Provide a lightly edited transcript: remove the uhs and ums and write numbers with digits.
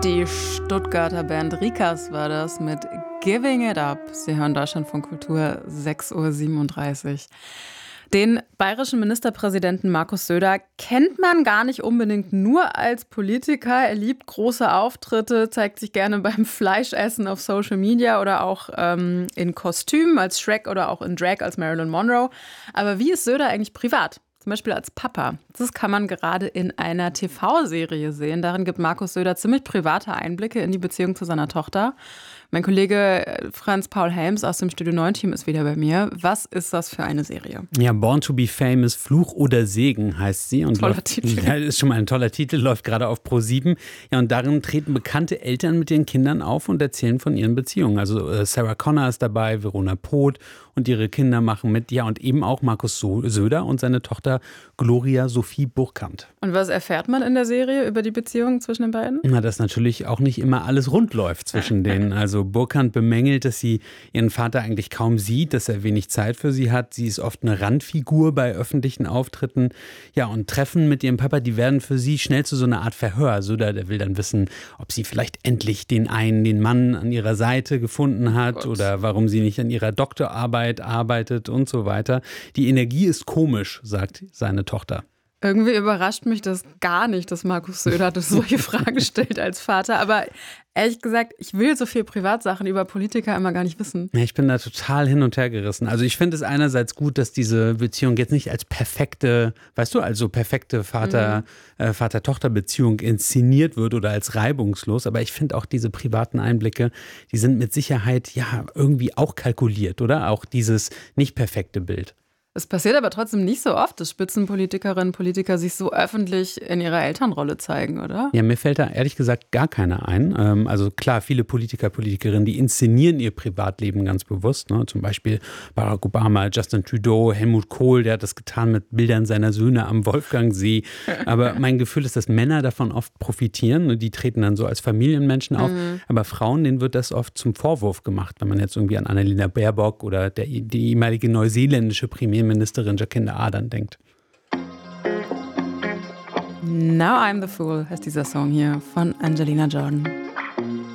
Die Stuttgarter Band Rikas war das mit Giving It Up. Sie hören Deutschlandfunk Kultur, 6:37 Uhr. Den bayerischen Ministerpräsidenten Markus Söder kennt man gar nicht unbedingt nur als Politiker. Er liebt große Auftritte, zeigt sich gerne beim Fleischessen auf Social Media oder auch in Kostümen als Shrek oder auch in Drag als Marilyn Monroe. Aber wie ist Söder eigentlich privat? Zum Beispiel als Papa. Das kann man gerade in einer TV-Serie sehen. Darin gibt Markus Söder ziemlich private Einblicke in die Beziehung zu seiner Tochter. Mein Kollege Franz Paul Helms aus dem Studio 9-Team ist wieder bei mir. Was ist das für eine Serie? Ja, Born to be Famous, Fluch oder Segen heißt sie. Und toller Titel. Ja, ist schon mal ein toller Titel, läuft gerade auf Pro7. Ja, und darin treten bekannte Eltern mit ihren Kindern auf und erzählen von ihren Beziehungen. Also Sarah Connor ist dabei, Verona Poth und ihre Kinder machen mit. Ja, und eben auch Markus Söder und seine Tochter Gloria Sophie Burkhardt. Und was erfährt man in der Serie über die Beziehung zwischen den beiden? Na, dass natürlich auch nicht immer alles rund läuft zwischen denen. Also Burkhardt bemängelt, dass sie ihren Vater eigentlich kaum sieht, dass er wenig Zeit für sie hat. Sie ist oft eine Randfigur bei öffentlichen Auftritten. Ja, und Treffen mit ihrem Papa, die werden für sie schnell zu so einer Art Verhör. Söder, der will dann wissen, ob sie vielleicht endlich den Mann an ihrer Seite gefunden hat oder warum sie nicht an ihrer Doktorarbeit arbeitet und so weiter. Die Energie ist komisch, sagt seine Tochter. Irgendwie überrascht mich das gar nicht, dass Markus Söder solche Fragen stellt als Vater. Aber ehrlich gesagt, ich will so viel Privatsachen über Politiker immer gar nicht wissen. Ja, ich bin da total hin und her gerissen. Also ich finde es einerseits gut, dass diese Beziehung jetzt nicht als perfekte, perfekte Vater-Tochter-Beziehung inszeniert wird oder als reibungslos. Aber ich finde auch diese privaten Einblicke, die sind mit Sicherheit ja irgendwie auch kalkuliert, oder? Auch dieses nicht perfekte Bild. Es passiert aber trotzdem nicht so oft, dass Spitzenpolitikerinnen und Politiker sich so öffentlich in ihrer Elternrolle zeigen, oder? Ja, mir fällt da ehrlich gesagt gar keiner ein. Also klar, viele Politiker, Politikerinnen, die inszenieren ihr Privatleben ganz bewusst. Ne? Zum Beispiel Barack Obama, Justin Trudeau, Helmut Kohl, der hat das getan mit Bildern seiner Söhne am Wolfgangsee. Aber mein Gefühl ist, dass Männer davon oft profitieren. Die treten dann so als Familienmenschen auf. Aber Frauen, denen wird das oft zum Vorwurf gemacht, wenn man jetzt irgendwie an Annalena Baerbock oder die ehemalige neuseeländische Premierministerin Jacinda Ardern denkt. Now I'm the Fool heißt dieser Song hier von Angelina Jordan.